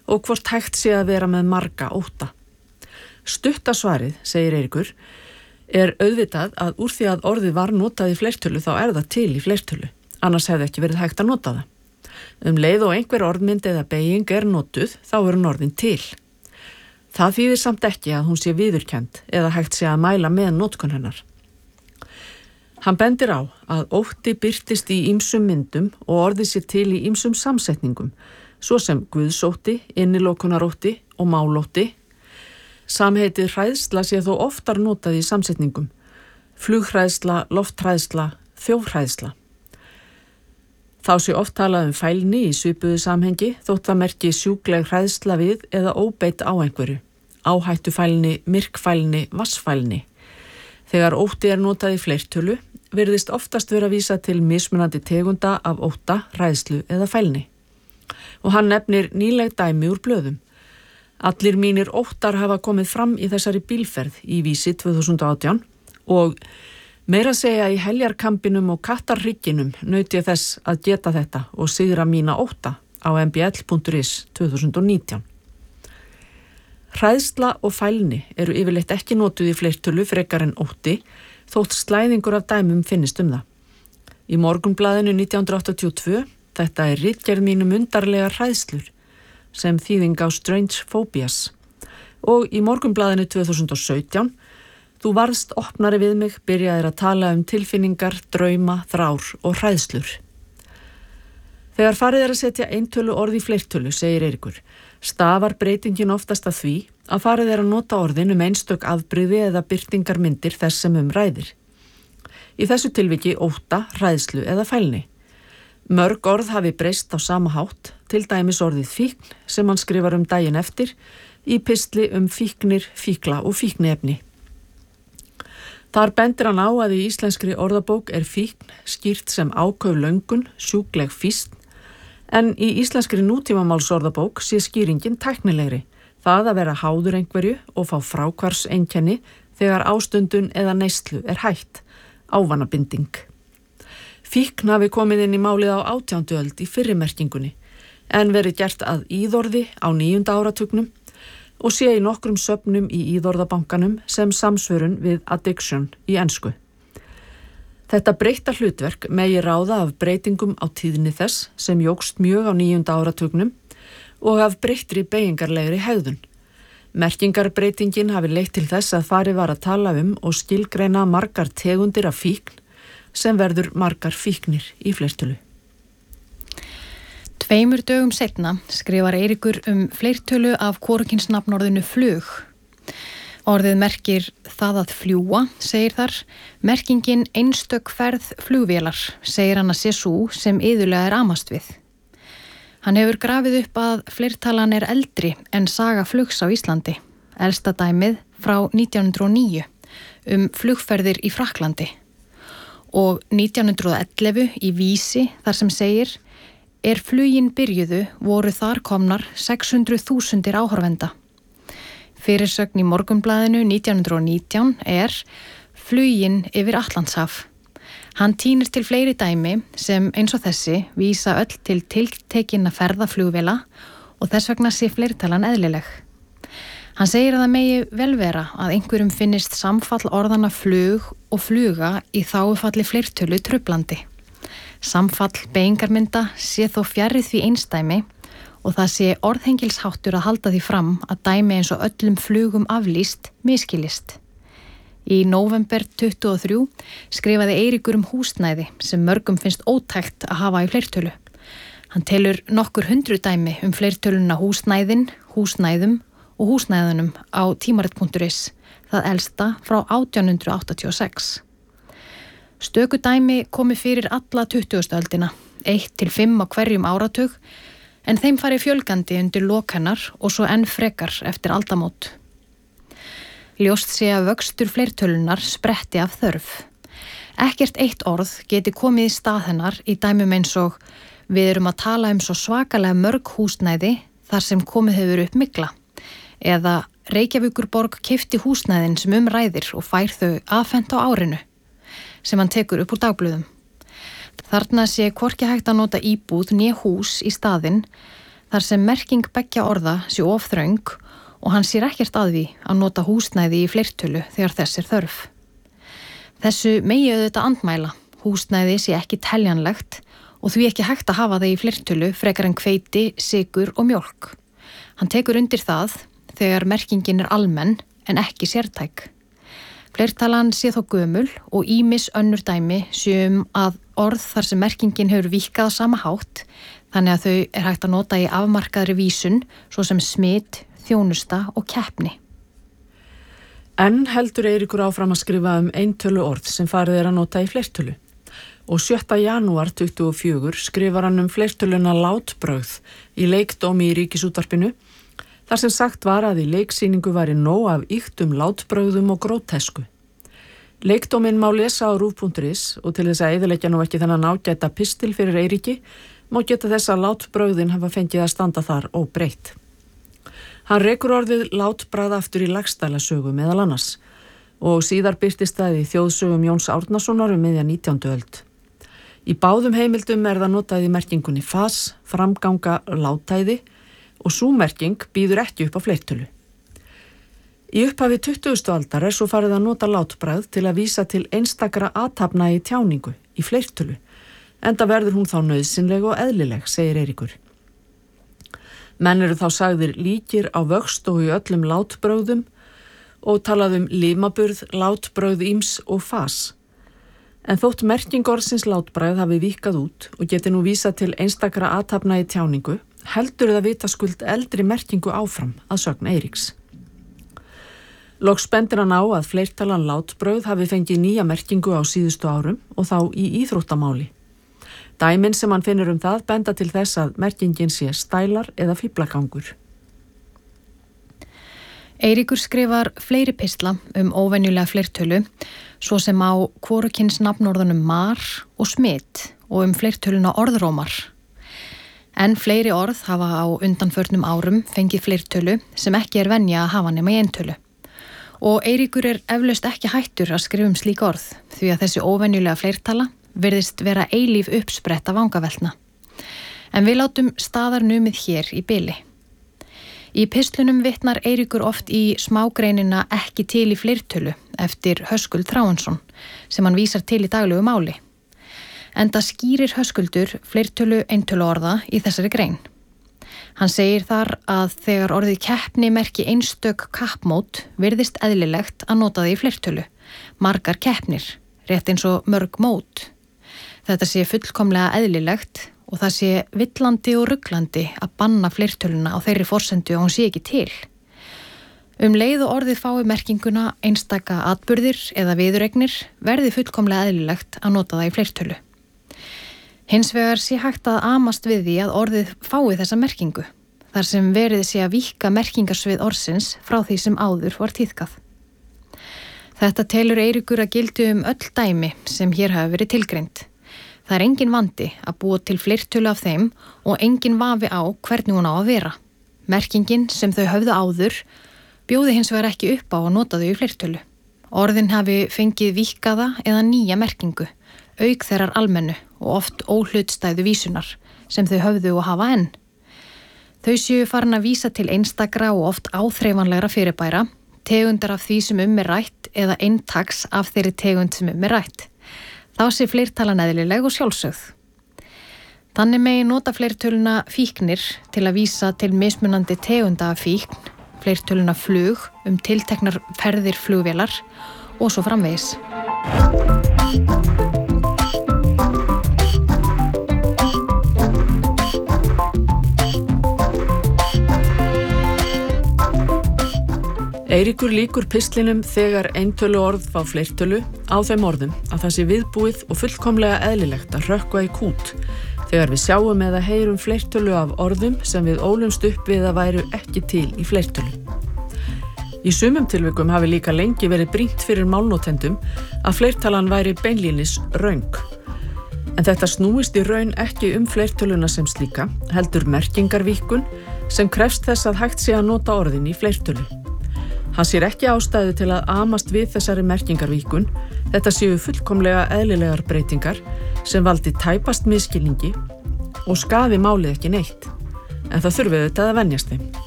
og hvort hægt sé að vera með marga ótta. Stutta svarið, segir Eiríkur, auðvitað að úr því að orðið var notað í fleirtölu þá það til í fleirtölu, annars hefði ekki verið hægt að nota það. Leið og einhver orðmynd eða beyging notuð, þá orðin til. Það þýðir samt ekki að hún sé viðurkennd eða hægt sé að mæla með notkun hennar. Hann bendir á að ótti birtist í ýmsum myndum og orðið sé til í ýmsum samsetningum, svo sem guðsótti, innilokunarótti og málótti. Samheitið hræðsla sé þó oftar notað í samsetningum, flughræðsla, lofthræðsla, þjófhræðsla. Þá sé oft talað fælni í svipuðu samhengi þótt það merki sjúkleg hræðsla við eða óbeit á einhverju, áhættufælni, myrkfælni, vassfælni. Þegar ótti notað í fleirtölu virðist oftast vera vísa til mismunandi tegunda af ótta, hræðslu eða fælni. Og hann nefnir nýleg dæmi úr blöðum. Allir mínir óttar hafa komið fram í þessari bílferð í Vísi 2018 og meira að segja í heljarkampinum og kattarhrygginum naut ég þess að geta þetta og sigra mína ótta á mbl.is 2019. Hræðsla og fælni yfirleitt ekki notuð í fleirtölu frekar en ótti, þótt slæðingur af dæmum finnist það. Í Morgunblaðinu 1982, þetta ritgerð mínum undarlegar hræðslur, sem þýðing á Strange Phobias, og í Morgunblaðinu 2017, þú varðst opnari við mig, byrjaðir að tala tilfinningar, drauma, þrár og hræðslur. Þegar farið að setja eintölu orð í fleirtölu, segir Eiríkur, stafar breytingin oftast að því að farið að nota orðin einstök afbrigði eða birtingarmyndir þess sem ræðir. Í þessu tilviki ótta, hræðslu eða fælni. Mörg orð hafi breyst á sama hátt, til dæmis orðið fíkn sem hann skrifar daginn eftir í pistli fíknir, fíkla og fíkniefni. Þar bendir hann á að í íslenskri orðabók fíkn skýrt sem áköf löngun, sjúkleg físn, en í íslenskri nútímamálsorðabók sé skýringin tæknilegri, það að vera háður einhverju og fá fráhvarfseinkenni þegar ástundun eða neyslu hætt, ávanabinding. Fíkn hafi komið inn í málið á 18. öld í fyrri merkingunni, en verið gert að íðorði á 9. áratugnum og sé í nokkrum söfnum í íðorðabankanum sem samsvörun við addiction í ensku. Þetta breytta hlutverk megi ráða af breytingum á tíðni þess sem jókst mjög á 9. áratugnum og af breyttri beygingarlegri hegðun. Merkingarbreytingin hafi leitt til þess að farið var að tala og skilgreina margar tegundir af fíkn sem verður margar fíknir í fleirtölu. 2 dögum seinna skrifar Eiríkur fleirtölu af hvorugkynsnafnorðinu flug. Orðið merkir það að fljúa, segir þar. Merkingin einstök ferð flugvélar, segir hann að sé sú sem iðulega amast við. Hann hefur grafið upp að fleirtalan eldri en saga flugs á Íslandi. Elsta dæmið frá 1909 flugferðir í Frakklandi. Og 1911 í Vísi þar sem segir flugin byrjuðu voru þar komnar 600.000 áhorfenda. Fyrirsögn í Morgunblaðinu 1919 flugin yfir Atlantshaf. Hann tínir til fleiri dæmi sem eins og þessi vísa öll til tiltekinna ferðaflugvéla og þess vegna sé fleirtalan eðlileg. Hann segir að það megi vel vera að einhverjum finnist samfall orðana flug og fluga í þágufalli fleirtölu truflandi. Samfall beygingarmynda sé þó fjarri því einsdæmi og það sé orðhengilsháttur að halda því fram að dæmi eins og öllum flugum aflýst miskilist. Í nóvember 23 skrifaði Eiríkur húsnæði sem mörgum finnst ótækt að hafa í fleirtölu. Hann telur nokkur 100 dæmi fleirtöluna húsnæðin, húsnæðum og húsnæðunum á tímarit.is, það elsta frá 1886. Stöku dæmi komi fyrir alla 20. öldina, 1 til 5 á hverjum áratug, en þeim fari fjölgandi undir lok hennar og svo enn frekar eftir aldamót. Ljóst sé að vöxtur fleirtölunar spretti af þörf. Ekkert eitt orð geti komið í stað hennar í dæmum eins og við erum að tala svo svakalega mörg húsnæði þar sem komið hefur upp mygla, eða Reykjavíkurborg keypti húsnæðin sem ræðir og fær þau afhent á árinu, sem hann tekur upp úr dagblöðum. Þarna sé hvorki hægt að nota íbúð né hús í staðinn, þar sem merking beggja orða sé of þröng og hann sér ekkert að því að nota húsnæði í fleirtölu þegar þess þörf. Þessu megi auðvitað andmæla, húsnæði sé ekki teljanlegt og því ekki hægt að hafa það í fleirtölu frekar en hveiti, sykur og mjólk. Hann tekur undir það þegar merkingin almenn en ekki sértæk. Fleirtalan sé þó gömul og ýmis önnur dæmi sé að orð þar sem merkingin hefur víkkað á sama hátt, þannig að þau hægt að nota í afmarkaðri vísun, svo sem smit, þjónusta og keppni. En heldur Eiríkur áfram að skrifa eintölu orð sem farið að nota í fleirtölu. Og 7. janúar 24 skrifar hann fleirtöluna látbrögð í leikdómi í Ríkisútvarpinu, þar sem sagt var að í leiksýningu væri nóg af ýktum látbrögðum og grótesku. Leikdóminn má lesa á rúv.is og til þess að eyðileggja nú ekki þennan ágæta pistil fyrir Eiríki, má geta þess að látbrögðin hafa fengið að standa þar óbreytt. Hann rekur orðið látbragð aftur í Laxdælasögu meðal annars og síðar birtist það í þjóðsögum Jóns Árnasonar miðja 19. öld. Í báðum heimildum það notað í merkingunni fas, framganga, látæði og sú merking býður ekki upp á fleirtölu. Í upphafi 20. aldar svo farið að nota látbragð til að vísa til einstakra athafna í tjáningu í fleirtölu, enda verður hún þá nauðsynleg og eðlileg, segir Eiríkur. Menn eru þá sagðir líkir á vöxt og í öllum látbrögðum og talað limaburð, látbrögð ýms og fas. En þótt merking orðsins látbragð hafi víkkað út og geti nú vísa til einstakra athafna í tjáningu, heldur það vitaskuld eldri merkingu áfram að sögn Eiríks. Loks bendir hann á að fleirtalan látbrögð hafi fengið nýja merkingu á síðustu árum og þá í íþróttamáli. Dæmin sem hann finnur það benda til þess að merkingin sé stælar eða fíflagangur. Eiríkur skrifar fleiri pistla óvenjulega fleirtölu, svo sem á hvorugkyns nafnorðunum mar og smit og fleirtöluna orðrómar. En fleiri orð hafa á undanförnum árum fengið fleirtölu sem ekki venja að hafa nema í eintölu. Og Eiríkur eflaust ekki hættur að skrifa slík orð, því að þessi óvenjulega fleirtala virðist vera eilíf uppspretta vangaveltna. En við látum staðar numið hér í bili. Í pistlunum vitnar Eiríkur oft í smágreinina ekki til í fleirtölu eftir Höskuld Þráinsson, sem hann vísar til í daglegu máli. Enda skýrir Höskuldur fleirtölu eintölu orða í þessari grein. Hann segir þar að þegar orðið keppni merki einstök kappmót virðist eðlilegt að nota það í fleirtölu, margar keppnir, rétt eins og mörg mót. Þetta sé fullkomlega eðlilegt og það sé villandi og ruglandi að banna fleirtöluna á þeirri forsendu að hún sé ekki til. Leið og orðið fái merkinguna einstaka atburðir eða viðuregnir verði fullkomlega eðlilegt að nota það í fleirtölu. Hins vegar sé hægt að amast við því að orðið fái þessa merkingu, þar sem verið sé að víkka merkingarsvið orðsins frá því sem áður var tíðkað. Þetta telur Eiríkur að gildi öll dæmi sem hér hafa verið tilgreind. Það engin vandi að búa til fleirtölu af þeim og engin vafi á hvernig hún á að vera. Merkingin sem þau höfðu áður bjóði hins vegar ekki upp á að nota þau í fleirtölu. Orðin hafi fengið víkkaða eða nýja merkingu, auk þeirrar almennu og oft óhlutstæðu vísunar sem þau höfðu og hafa enn. Þau séu farin að vísa til einstakra og oft áþreifanlegra fyrirbæra, tegundar af því sem rætt eða eintaks af þeirri tegund sem rætt. Þá sé fleirtalan eðlileg og sjálfsögð. Þannig megi nota fleirtöluna fíknir til að vísa til mismunandi tegunda af fíkn, fleirtöluna flug tilteknar ferðir flugvélar og svo framvegis. Eiríkur lýkur pistlinum þegar eintölu orð fá fleirtölu á þeim orðum að það sé viðbúið og fullkomlega eðlilegt að hrökkva í kút þegar við sjáum eða heyrum fleirtölu af orðum sem við ólumst upp við að væru ekki til í fleirtölu. Í sumum tilvikum hafi líka lengi verið brýnt fyrir málnotendum að fleirtalan væri beinlínis röng. En þetta snúist í raun ekki fleirtöluna sem slíka, heldur merkingarvíkkun sem krefst þess að hægt sé að nota orðin í fleirtölu. Hann sér ekki ástæðu til að amast við þessari merkingarvíkkun, þetta séu fullkomlega eðlilegar breytingar sem valdi tæpast misskilningi og skaði málið ekki neitt. en það þurfi auðvitað að venjast þeim.